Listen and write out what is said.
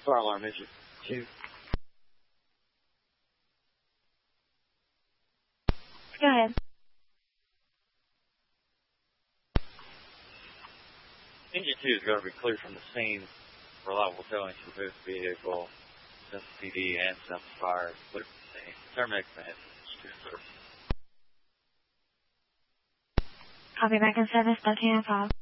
fire alarm issue. 2. Go ahead. Engine 2 is going to be cleared from the scene. Reliable towing for both vehicle, since PD and since fire. Clear from the scene. Terminate command. Copy back in service, 1305.